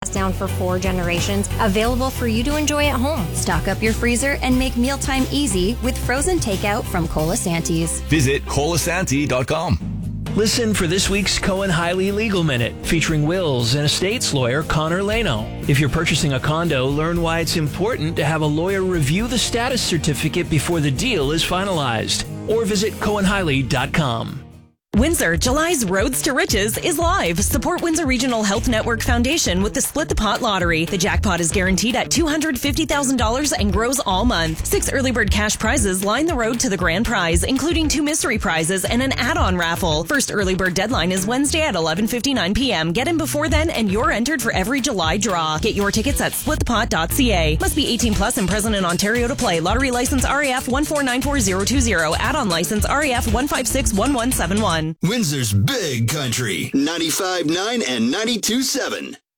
passed down for 4 generations, available for you to enjoy at home. Stock up your freezer and make mealtime easy with frozen takeout from Colasanti's. Visit colasanti.com. Listen for this week's Cohen Hiley Legal Minute, featuring wills and estates lawyer Connor Leno. If you're purchasing a condo, learn why it's important to have a lawyer review the status certificate before the deal is finalized. Or visit CohenHiley.com. Windsor, July's Roads to Riches is live. Support Windsor Regional Health Network Foundation with the Split the Pot Lottery. The jackpot is guaranteed at $250,000 and grows all month. 6 early bird cash prizes line the road to the grand prize, including 2 mystery prizes and an add-on raffle. First early bird deadline is Wednesday at 11:59 p.m. Get in before then and you're entered for every July draw. Get your tickets at splitthepot.ca. Must be 18 plus and present in Ontario to play. Lottery license RAF 1494020. Add-on license RAF 1561171. Windsor's Big Country, 95.9 and 92.7.